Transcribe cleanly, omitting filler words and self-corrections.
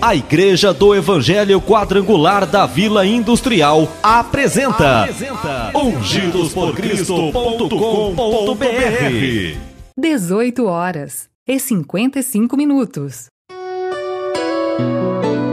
A Igreja do Evangelho Quadrangular da Vila Industrial apresenta ungidosporcristo.com.br 18 horas e 55 minutos.